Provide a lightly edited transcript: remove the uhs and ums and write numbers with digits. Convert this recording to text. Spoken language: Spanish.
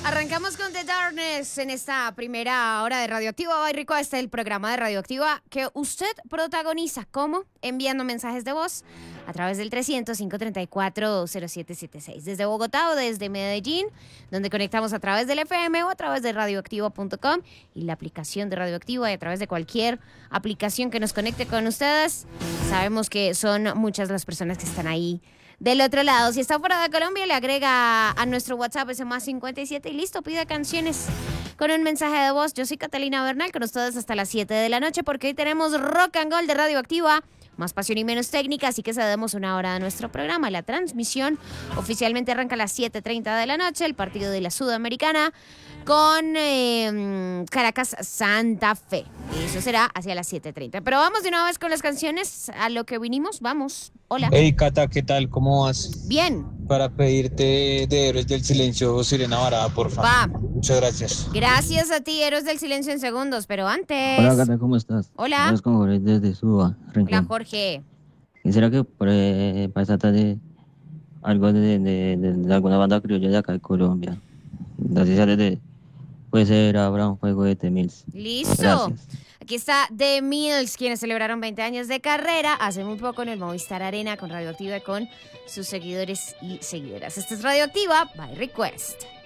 Arrancamos con The Darkness en esta primera hora de Radioactiva by Request, el programa de Radioactiva que usted protagoniza. ¿Cómo? Enviando mensajes de voz a través del 300-534-0776. Desde Bogotá o desde Medellín, donde conectamos a través del FM o a través de radioactiva.com y la aplicación de Radioactiva y a través de cualquier aplicación que nos conecte con ustedes. Sabemos que son muchas las personas que están ahí del otro lado. Si está fuera de Colombia, le agrega a nuestro WhatsApp ese más 57 y listo, pide canciones con un mensaje de voz. Yo soy Catalina Bernal, con ustedes hasta las 7 de la noche, porque hoy tenemos Rock and Gold de Radioactiva, más pasión y menos técnica, así que cedemos una hora de nuestro programa. La transmisión oficialmente arranca a las 7:30 de la noche, el partido de la Sudamericana con Caracas Santa Fe. Eso será hacia las 7:30. Pero vamos de una vez con las canciones, a lo que vinimos. Vamos. Hola. Hey Cata, ¿qué tal? ¿Cmo vas? Bien. Para pedirte de Héroes del Silencio, Sirena Varada, por favor. Va. Muchas gracias. Gracias a ti, Héroes del Silencio en segundos, pero antes... Hola Cata, ¿cómo estás? Hola. Hablas con Jorge desde Suba, Rincón. Hola, Jorge. Quisiera que para esta tarde algo de alguna banda criolla de acá de Colombia. Así sale puede ser Abraham Fuego de T-Mills. Listo. Gracias. Aquí está The Mills, quienes celebraron 20 años de carrera hace muy poco en el Movistar Arena con Radioactiva y con sus seguidores y seguidoras. Esta es Radioactiva by Request.